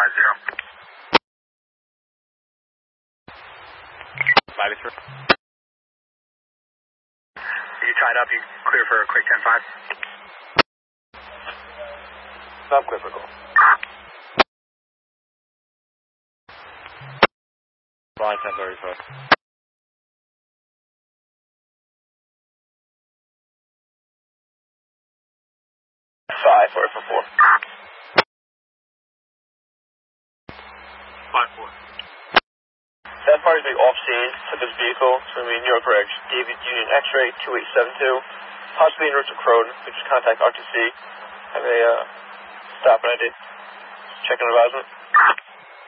Bobby 3. You tied up, you clear for a quick 10-5. Stop clear for goal. Line 1035. 5 4 for 4. 5-4. That party is off scene, took his vehicle to the New York Ridge, David Union X-ray 2872, possibly en route to Croton, which is contact RTC. Have a stop and I did check an advisement.